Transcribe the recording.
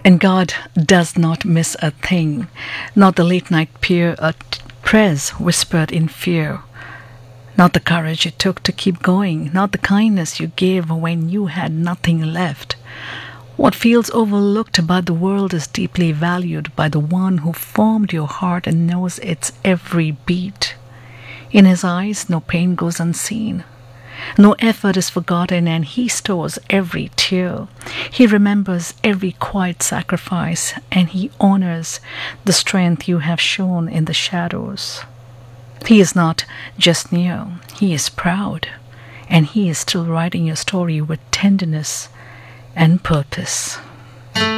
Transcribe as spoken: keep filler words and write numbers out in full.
And God does not miss a thing, not the late night peer, a t- prayers whispered in fear, not the courage it took to keep going, not the kindness you gave when you had nothing left. What feels overlooked by the world is deeply valued by the one who formed your heart and knows its every beat. In his eyes, no pain goes unseen. No effort is forgotten, and he stores every tear. He remembers every quiet sacrifice, and he honors the strength you have shown in the shadows. He is not just near, he is proud, and he is still writing your story with tenderness and purpose.